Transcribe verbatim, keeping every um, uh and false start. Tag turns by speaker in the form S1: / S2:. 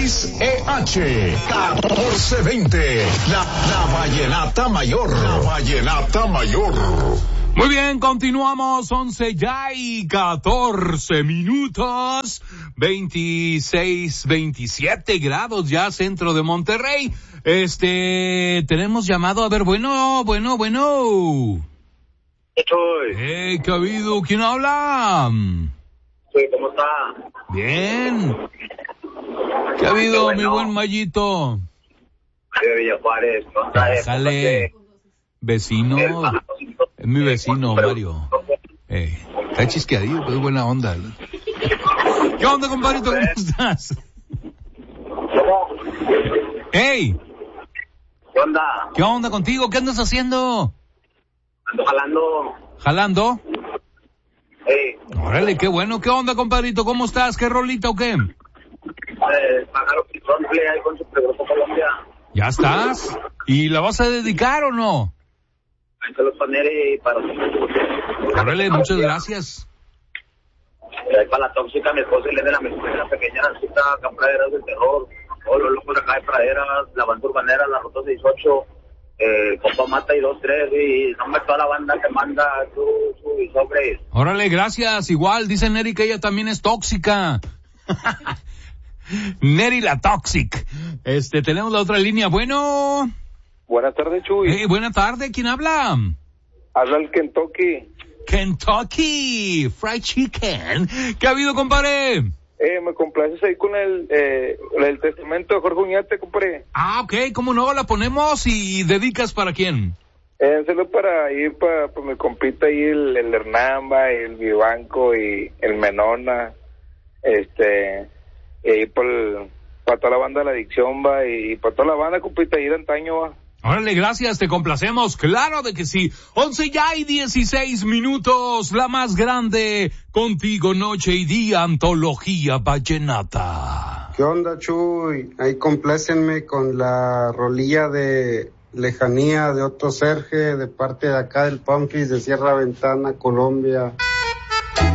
S1: X E H catorce veinte, la, la vallenata mayor, la vallenata mayor.
S2: Muy bien, continuamos, once ya y catorce minutos, veintiséis, veintisiete grados ya centro de Monterrey. Este, tenemos llamado, a ver, bueno, bueno, bueno.
S3: Estoy.
S2: Hey, ¿qué ha habido? ¿Quién habla?
S3: Sí, ¿cómo está?
S2: Bien. ¿Qué ha habido, bueno, mi buen Mayito?
S3: De Villa Juárez, ¿no?
S2: Sale. Vecino. Es mi vecino, Mario. Eh, está chisqueadillo, pero es buena onda. ¿Qué onda, compadrito? ¿Cómo estás? Hey.
S3: ¿Qué onda?
S2: ¿Qué onda contigo? ¿Qué andas haciendo?
S3: Ando jalando.
S2: ¿Jalando?
S3: Hey.
S2: Órale, qué bueno. ¿Qué onda, compadrito? ¿Cómo estás? ¿Qué rolita o qué?
S3: Eh, Pájaro Pitón, ahí con su Grupo Colombia.
S2: ¿Ya estás? ¿Y la vas a dedicar o no?
S3: Ahí se los pondré y para...
S2: Órale, muchas gracias.
S3: Ahí para la tóxica, mi esposa y le de la mejor la pequeña cita, acá praderas del terror, todos los locos acá de praderas, la banda urbanera, la ruta dieciocho, eh, Copa Mata y dos, tres, y no me toda la banda que manda su, su y sobre.
S2: Órale, gracias. Igual, dice Neri que ella también es tóxica. Neri la Toxic. Este, tenemos la otra línea. Bueno.
S4: Buenas tardes, Chuy.
S2: Eh, buena tarde. ¿Quién habla?
S4: Habla el Kentucky.
S2: Kentucky Fried Chicken. ¿Qué ha habido, compadre?
S4: Eh, me complaces ahí con el, eh, el testamento de Jorge Uñate, compadre.
S2: Ah, ok. ¿Cómo no? La ponemos y dedicas para quién.
S4: Eh, solo para ir para, para mi compita ahí, el, el Hernamba, el Vivanco y el Menona. Este, y por, para toda la banda de la adicción, va, y para toda la banda, compita, ahí de antaño, va.
S2: Órale, gracias, te complacemos, claro de que sí. Once ya y dieciséis minutos, la más grande, contigo noche y día, antología vallenata.
S5: ¿Qué onda, Chuy? Ahí complácenme con la rolilla de Lejanía de Otto Serge, de parte de acá del Punkis de Sierra Ventana, Colombia.